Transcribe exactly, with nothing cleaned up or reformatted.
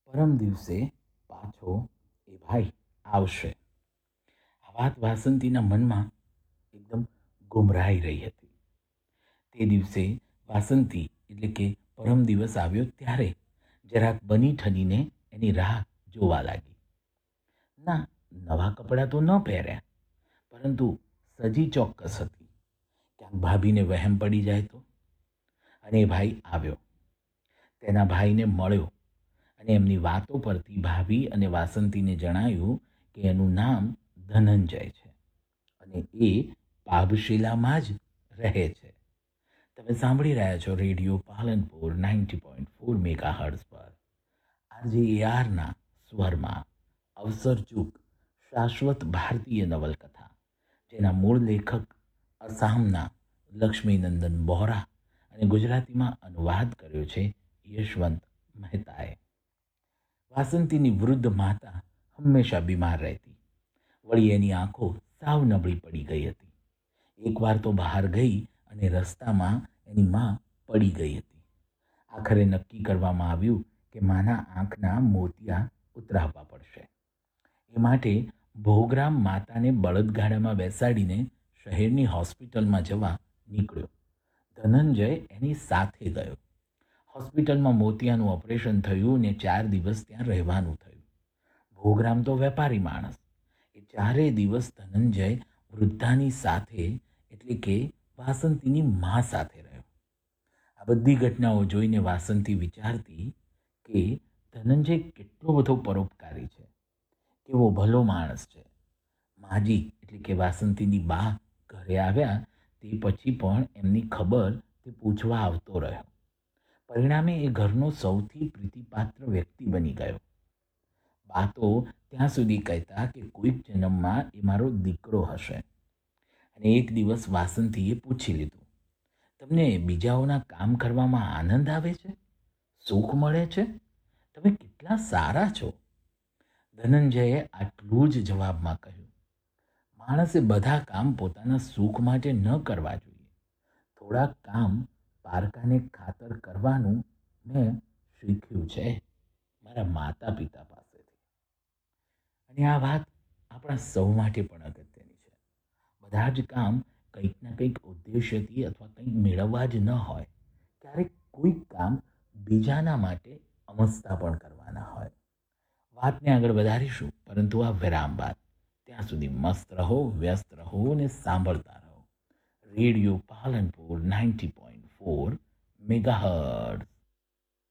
પરમ દિવસે પાછો એ ભાઈ આવશે. આ વાત વાસંતીના મનમાં એકદમ ગુમરાઈ રહી હતી. તે દિવસે વાસંતી એટલે કે પરમ દિવસ આવ્યો ત્યારે જરાક બની ઠનીને એની રાહ જોવા લાગી. ના, નવા કપડાં તો ન પહેર્યા, પરંતુ સજી ચોક્કસ હતી. ક્યાંક ભાભીને વહેમ પડી જાય તો. અને એ ભાઈ આવ્યો, તેના ભાઈને મળ્યો અને એમની વાતો પરથી ભાભી અને વાસંતીને જણાયું કે એનું નામ ધનંજય છે અને એ પાભશિલામાં જ રહે છે. તમે સાંભળી રહ્યા છો radio Palanpur ninety point four mega hertz પર આરજે એઆરના સ્વરમાં અવસરચૂક શાશ્વત ભારતીય નવલકથા, જેના મૂળ લેખક આસામના લક્ષ્મીનંદન બોહરા અને ગુજરાતીમાં અનુવાદ કર્યો છે યશવંત મહેતાએ. વાસંતીની વૃદ્ધ માતા હંમેશા બીમાર રહેતી. વળી એની આંખો સાવ નબળી પડી ગઈ હતી. એકવાર તો બહાર ગઈ અને રસ્તામાં એની માં પડી ગઈ હતી. આખરે નક્કી કરવામાં આવ્યું કે માના આંખના મોતિયા ઉતરાવવા પડશે. એ માટે ભોગરામ માતાને બળદગાડામાં બેસાડીને શહેરની હોસ્પિટલમાં જવા નીકળ્યો. ધનંજય એની સાથે ગયો. હોસ્પિટલમાં મોતિયાનું ઓપરેશન થયું ને ચાર દિવસ ત્યાં રહેવાનું થયું. ભોગરામ તો વેપારી માણસ. એ ચારેય દિવસ ધનંજય વૃદ્ધાની સાથે એટલે કે વાસંતીની મા સાથે રહ્યો. આ બધી ઘટનાઓ જોઈને વાસંતી વિચારતી કે ધનંજય કેટલો બધો પરોપકારી છે, કેવો ભલો માણસ છે. માજી એટલે કે વાસંતીની બા ઘરે આવ્યા તે પછી પણ એમની ખબર તે પૂછવા આવતો રહ્યો. પરિણામે એ ઘરનો સૌથી પ્રીતિપાત્ર વ્યક્તિ બની ગયો. બા તો ત્યાં સુધી કહેતા કે કોઈક જન્મમાં એ મારો દીકરો હશે. અને એક દિવસ વાસંતીએ પૂછી લીધું, તમને બીજાઓના કામ કરવામાં આનંદ આવે છે? સુખ મળે છે? તમે કેટલા સારા છો. ધનંજયે આટલું જ જવાબમાં કહ્યું, માણસે બધા કામ પોતાના સુખ માટે ન કરવા જોઈએ. થોડાક કામ પારકાને ખાતર કરવાનું મેં શીખ્યું છે મારા માતા પિતા પાસેથી. અને આ વાત આપણા સૌ માટે પણ અગત્યની છે. બધા જ કામ કંઈક ના કંઈક ઉદ્દેશ્યથી અથવા કંઈક મેળવવા જ ન હોય. ક્યારેક કોઈક કામ બીજાના માટે અમસ્તા પણ કરવાના હોય. વાતને આગળ વધારીશું, પરંતુ આ વિરામ બાદ. ત્યાં સુધી મસ્ત રહો, વ્યસ્ત રહો અને સાંભળતા રહો radio Palanpur ninety point four megahertz.